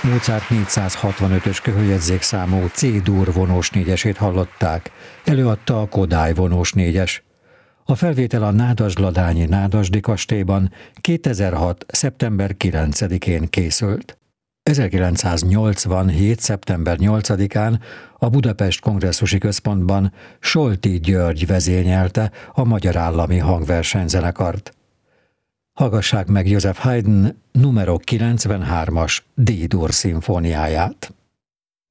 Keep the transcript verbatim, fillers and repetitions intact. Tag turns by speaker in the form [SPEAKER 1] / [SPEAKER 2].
[SPEAKER 1] Mozart négyszázhatvanötös köhöljegyzékszámú C-dur vonós négyesét hallották, előadta a Kodály vonós négyes. A felvétel a nádasdladányi Nádasdy kastélyban kétezer-hat. szeptember kilencedikén készült. ezerkilencszáznyolcvanhét. szeptember nyolcadikán a Budapest Kongresszusi Központban Solti György vezényelte a Magyar Állami Hangversenyzenekart. Hallgassák meg Joseph Haydn numero kilencvenhármas D-dur szimfóniáját.